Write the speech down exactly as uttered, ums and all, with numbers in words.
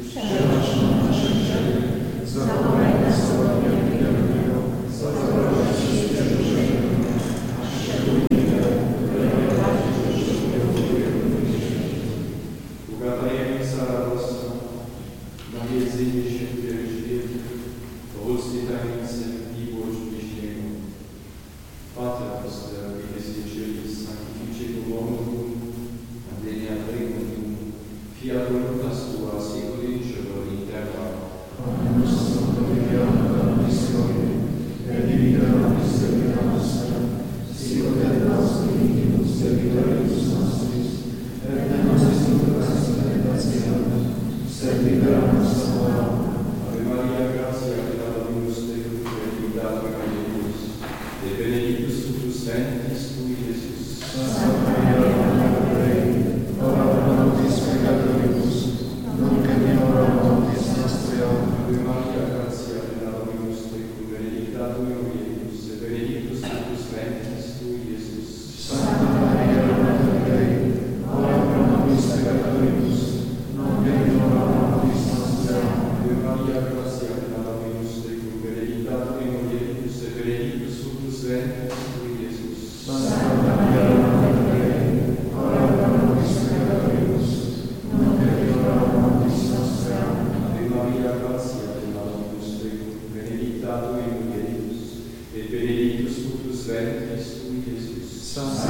przebacz nam nasze grzechy, zachowaj nas od ognia piekielnego, zaprowadź nas w przegrzeszenie, a szczególnie które prowadzisz do życia wiecznego. Boga tajemnica radosna, nawiedzenie świętych Elżbiety, powództwie tajemnicy miłość bliźniego. Pater Noster, Niezwieczyli, Sanctificie Domum, Adenia Regnum, Fiat voluntas Tua, secoli in cielo in terra. Pane nostro, quotidiano da nobis hodie, et dimitte nobis debita nostra, sicut et nos dimittimus debitoribus nostris, et ne nos inducas in tentationem, sed libera nos a malo. Ave Maria, gratia plena Dominus tecum, benedicta tui mulieribus, et benedictus fructus ventris tui, Iesus. Santa Maria, Mater Dei, ora pro nobis peccatoribus, nunc et in hora mortis nostre. Ave Maria, gratia plena Dominus tecum, benedicta tui mulieribus, et benedictus fructus ventris tui, Iesus. Santa Maria, Mater Dei, ora pro nobis peccatoribus, nunc et in hora mortis nostre. Ave Maria, gratia plena Dominus tecum, benedicta tui mulieribus, et benedictus fructus ventris tui, Iesus. Santa Maria, Mater Dei, ora pro nobis peccatoribus, nunc et in hora mortis nostre. Ave Maria, gratia plena Dominus tecum, benedicta tui mulieribus, et benedictus fructus ventris tui, Iesus. Santa